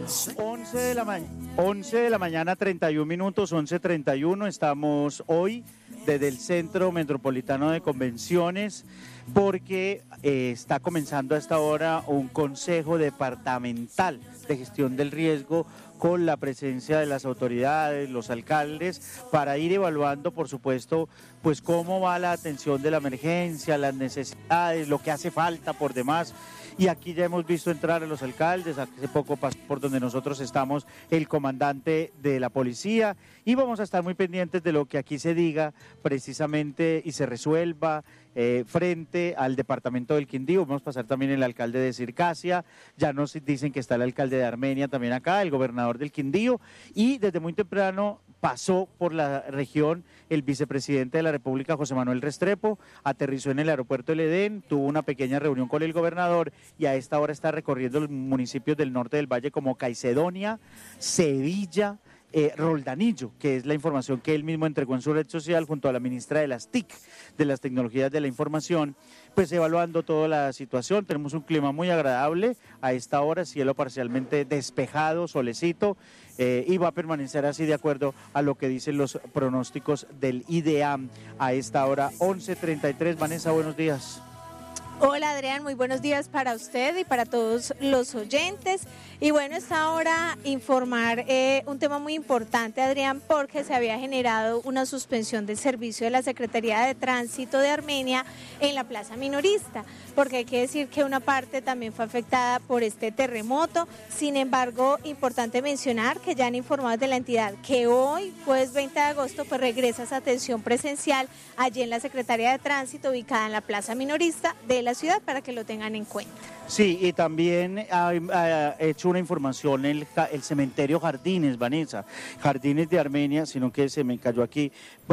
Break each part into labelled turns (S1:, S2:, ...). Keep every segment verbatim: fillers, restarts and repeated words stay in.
S1: once de la ma- once de la mañana, treinta y un minutos, once treinta y uno. Estamos hoy desde el Centro Metropolitano de Convenciones porque eh, está comenzando a esta hora un consejo departamental de gestión del riesgo con la presencia de las autoridades, los alcaldes, para ir evaluando, por supuesto, pues cómo va la atención de la emergencia, las necesidades, lo que hace falta por demás. Y aquí ya hemos visto entrar a los alcaldes, hace poco pasó por donde nosotros estamos el comandante de la policía y vamos a estar muy pendientes de lo que aquí se diga precisamente y se resuelva eh, frente al departamento del Quindío. Vamos a pasar también el alcalde de Circasia, ya nos dicen que está el alcalde de Armenia también acá, el gobernador del Quindío, y desde muy temprano pasó por la región el vicepresidente de la República, José Manuel Restrepo, aterrizó en el aeropuerto del Edén, tuvo una pequeña reunión con el gobernador y a esta hora está recorriendo los municipios del norte del valle como Caicedonia, Sevilla, Eh, Roldanillo, que es la información que él mismo entregó en su red social junto a la ministra de las T I C, de las Tecnologías de la Información, pues evaluando toda la situación. Tenemos un clima muy agradable a esta hora, cielo parcialmente despejado, solecito, eh, y va a permanecer así de acuerdo a lo que dicen los pronósticos del IDEAM a esta hora, once treinta y tres. Vanessa, buenos días.
S2: Hola Adrián, muy buenos días para usted y para todos los oyentes. Y bueno, es ahora informar eh, un tema muy importante, Adrián, porque se había generado una suspensión del servicio de la Secretaría de Tránsito de Armenia en la Plaza Minorista, porque hay que decir que una parte también fue afectada por este terremoto. Sin embargo, importante mencionar que ya han informado de la entidad que hoy, jueves veinte de agosto, pues regresa esa atención presencial allí en la Secretaría de Tránsito ubicada en la Plaza Minorista de la ciudad, para que lo tengan en cuenta.
S1: Sí, y también ha, ha hecho una información el, el cementerio Jardines, Vanessa, Jardines de Armenia, sino que se me cayó aquí,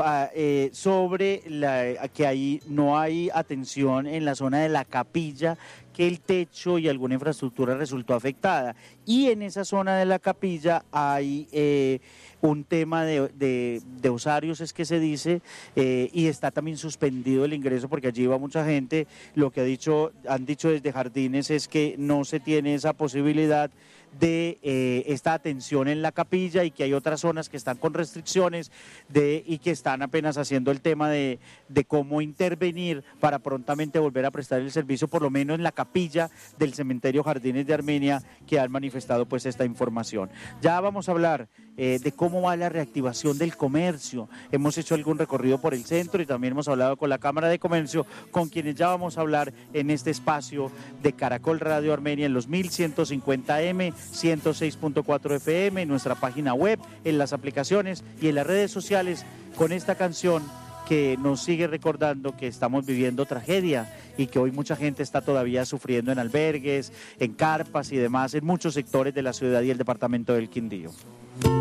S1: eh, sobre la, que ahí no hay atención en la zona de la capilla, que el techo y alguna infraestructura resultó afectada. Y en esa zona de la capilla hay eh, un tema de, de, de osarios, es que se dice, eh, y está también suspendido el ingreso porque allí va mucha gente. Lo que ha dicho, han dicho desde Jardines es que no se tiene esa posibilidad de eh, esta atención en la capilla y que hay otras zonas que están con restricciones de, y que están apenas haciendo el tema de, de cómo intervenir para prontamente volver a prestar el servicio, por lo menos en la capilla del cementerio Jardines de Armenia, que han manifestado pues esta información. Ya vamos a hablar eh, de cómo va la reactivación del comercio. Hemos hecho algún recorrido por el centro y también hemos hablado con la Cámara de Comercio, con quienes ya vamos a hablar en este espacio de Caracol Radio Armenia en los mil ciento cincuenta eme, ciento seis punto cuatro efe eme, en nuestra página web, en las aplicaciones y en las redes sociales, con esta canción que nos sigue recordando que estamos viviendo tragedia y que hoy mucha gente está todavía sufriendo en albergues, en carpas y demás, en muchos sectores de la ciudad y el departamento del Quindío.